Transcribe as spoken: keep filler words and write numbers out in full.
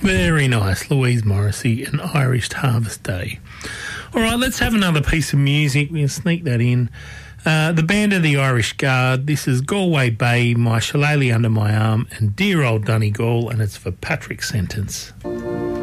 Very nice. Louise Morrissey and Irish Harvest Day. All right, let's have another piece of music. We'll sneak that in. Uh, the Band of the Irish Guard. This is Galway Bay, My Shillelagh Under My Arm, and Dear Old Donegal, and it's for Patrick Sentence.